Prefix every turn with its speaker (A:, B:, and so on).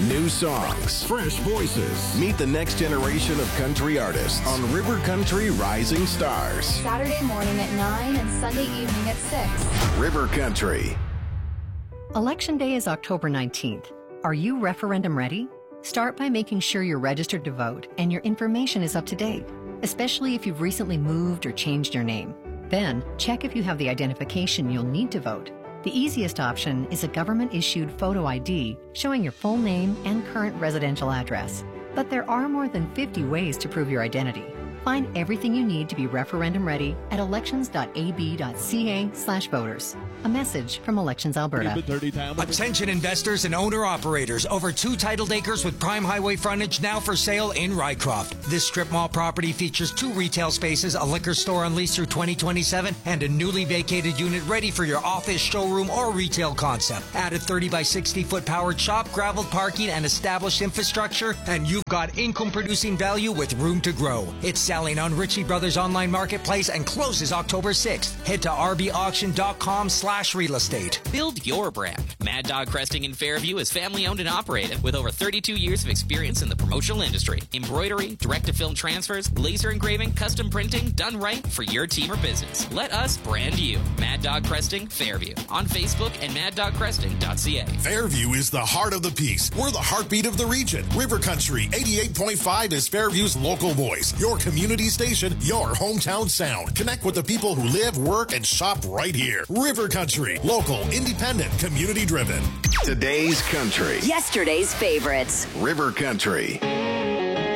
A: New songs, fresh voices. Meet the next generation of country artists on River Country Rising Stars.
B: Saturday morning at 9 and Sunday evening at 6.
A: River Country.
C: Election Day is October 19th. Are you referendum ready? Start by making sure you're registered to vote and your information is up to date, especially if you've recently moved or changed your name. Then, check if you have the identification you'll need to vote. The easiest option is a government-issued photo ID showing your full name and current residential address. But there are more than 50 ways to prove your identity. Find everything you need to be referendum ready at elections.ab.ca/voters. A message from Elections Alberta.
D: Attention investors and owner-operators. Over 2 titled acres with prime highway frontage now for sale in Rycroft. This strip mall property features 2 retail spaces, a liquor store on lease through 2027, and a newly vacated unit ready for your office, showroom, or retail concept. Add a 30 by 60 foot powered shop, gravel parking, and established infrastructure, and you've got income-producing value with room to grow. It's selling on Ritchie Brothers online marketplace and closes October 6th. Head to rbauction.com/real estate.
E: Build your brand. Mad Dog Cresting in Fairview is family owned and operated with over 32 years of experience in the promotional industry. Embroidery, direct-to-film transfers, laser engraving, custom printing, done right for your team or business. Let us brand you. Mad Dog Cresting Fairview on Facebook and maddogcresting.ca.
F: Fairview is the heart of the Peace. We're the heartbeat of the region. River Country 88.5 is Fairview's local voice. Your community station, your hometown sound. Connect with the people who live, work, and shop right here. River Country, local, independent, community driven.
A: Today's country.
G: Yesterday's favorites.
A: River Country.